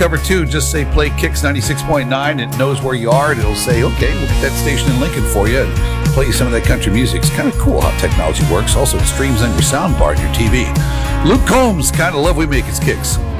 cover too. Just say play Kicks 96.9. It knows where you are, and it'll say, okay, we'll get that station in Lincoln for you and play you some of that country music. It's kind of cool how technology works. Also, it streams on your sound bar and your TV. Luke Combs, kind of love we make. It's Kicks.